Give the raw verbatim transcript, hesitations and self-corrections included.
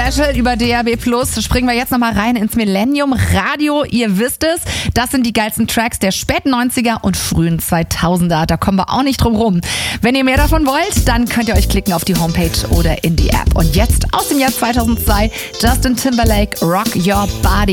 Special über D A B Plus. Springen wir jetzt nochmal rein ins Millennium Radio. Ihr wisst es, das sind die geilsten Tracks der späten neunziger und frühen zweitausender. Da kommen wir auch nicht drum rum. Wenn ihr mehr davon wollt, dann könnt ihr euch klicken auf die Homepage oder in die App. Und jetzt aus dem Jahr zweitausendzwei, Justin Timberlake, Rock Your Body.